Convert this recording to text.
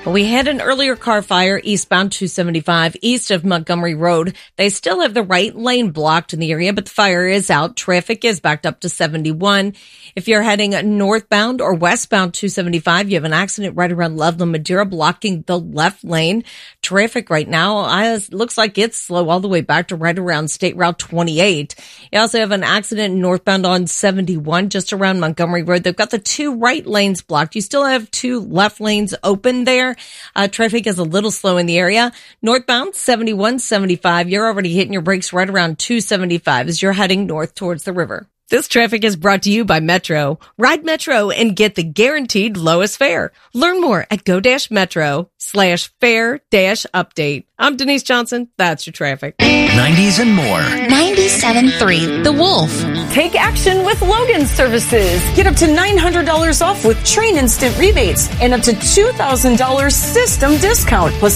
We had an earlier car fire eastbound 275 east of Montgomery Road. They still have the right lane blocked in the area, but the fire is out. Traffic is backed up to 71. If you're heading northbound or westbound 275, you have an accident right around Loveland Madeira blocking the left lane. Traffic right now looks like it's slow all the way back to right around State Route 28. You also have an accident northbound on 71 just around Montgomery Road. They've got the two right lanes blocked. You still have two left lanes open there. Traffic is a little slow in the area. Northbound 71, 75. You're already hitting your brakes right around 275 as you're heading north towards the river. This traffic is brought to you by Metro. Ride Metro and get the guaranteed lowest fare. Learn more at go-metro/fare-update. I'm Denise Johnson. That's your traffic. 90s and more. 97.3 The Wolf. Take action with Logan Services. Get up to $900 off with Train Instant rebates and up to $2,000 system discount. Plus